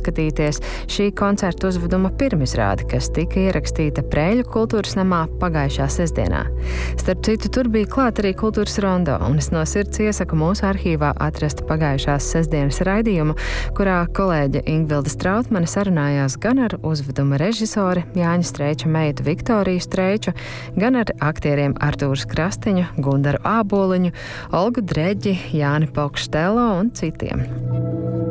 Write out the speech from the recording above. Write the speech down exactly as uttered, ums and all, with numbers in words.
noskatīties šī koncerta uzveduma pirmizrādi, kas tika ierakstīta Preiļu kultūras namā pagājušā sestdienā. Starp citu, tur bija klāt arī kultūras rondo, un es no sirds iesaku mūsu arhīvā atrast pagājušās sestdienas raidījumu, kurā kolēģe Ingvilda Strautmane sarunājās gan ar uzveduma režisori Jāņa Streiča meitu Viktoriju Streiču, gan ar aktieriem Artūru Krastiņu, Gundaru Āboliņu, Olgu Dreģi, Jāni Pokštelo un citiem.